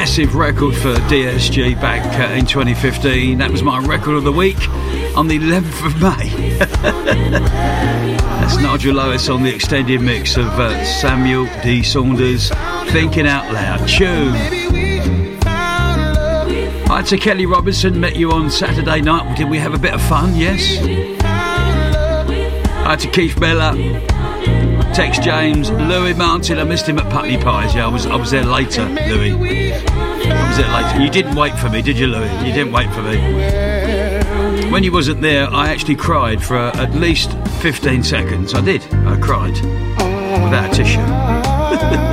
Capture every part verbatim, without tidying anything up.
massive record for D S G back uh, in twenty fifteen. That was my record of the week on the eleventh of May. That's Nigel Lewis on the extended mix of uh, Samuel D. Saunders, Thinking Out Loud tune. Hi to Kelly Robinson, met you on Saturday night. Did we have a bit of fun? Yes. Hi to Keith Miller, Tex James, Louis Martin. I missed him at Putney Pies. Yeah, I was I was there later, Louis. I was there later. You didn't wait for me, did you, Louis? You didn't wait for me. When you wasn't there, I actually cried for uh, at least fifteen seconds. I did. I cried without a tissue.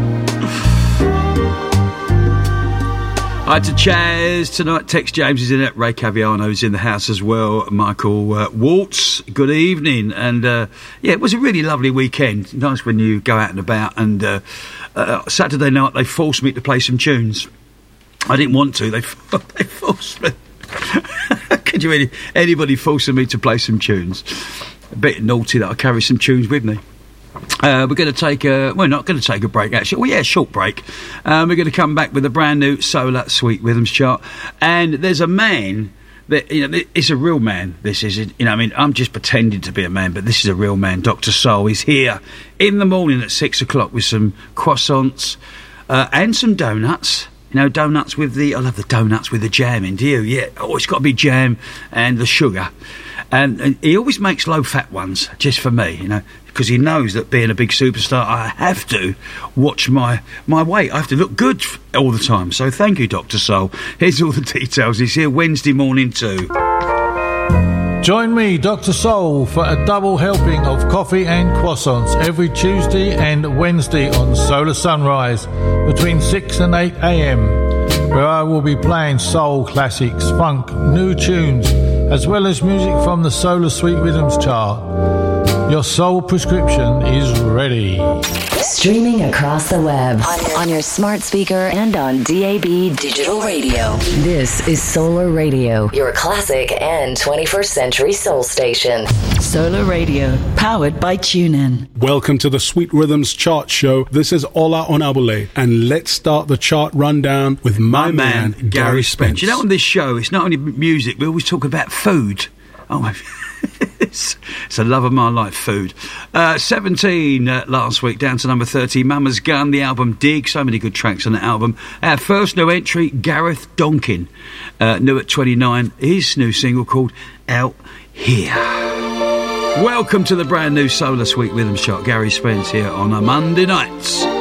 Hi to Chaz tonight. Tex James is in it. Ray Caviano is in the house as well. Michael uh, Waltz, good evening. And uh, yeah, it was a really lovely weekend. Nice when you go out and about. And uh, uh, Saturday night they forced me to play some tunes. I didn't want to. They, they forced me. Could you any, anybody forcing me to play some tunes? A bit naughty that I carry some tunes with me. Uh, we're going to take a... We're not going to take a break, actually. Well, yeah, a short break. Um, we're going to come back with a brand new Solar Sweet Rhythms chart. And there's a man... that, you know, it's a real man, this is. You know, I mean, I'm just pretending to be a man, but this is a real man. Doctor Soul is here in the morning at six o'clock with some croissants uh, and some donuts. You know, donuts with the... I love the donuts with the jam in, do you? Yeah. Oh, it's got to be jam and the sugar. And, and he always makes low-fat ones, just for me, you know, because he knows that being a big superstar, I have to watch my, my weight. I have to look good all the time. So thank you, Doctor Soul. Here's all the details. He's here Wednesday morning too. Join me, Doctor Soul, for a double helping of coffee and croissants every Tuesday and Wednesday on Solar Sunrise between six and eight a.m, where I will be playing soul classics, funk, new tunes, as well as music from the Solar Sweet Rhythms chart. Your soul prescription is ready. Streaming across the web, on your, on your smart speaker and on D A B digital radio. This is Solar Radio, your classic and twenty-first century soul station. Solar Radio, powered by TuneIn. Welcome to the Sweet Rhythms Chart Show. This is Ola Onabule, and let's start the chart rundown with my, my man, man, Gary Spence. You know, on this show, it's not only music, we always talk about food. Oh, my... It's, it's a love of my life, food. Uh, seventeen uh, last week, down to number thirty. Mama's Gun, the album Dig. So many good tracks on the album. Our first new entry, Gareth Donkin, uh, new at twenty-nine. His new single called Out Here. Welcome to the brand new Solar Sweet Rhythms chart. Gary Spence here on a Monday night.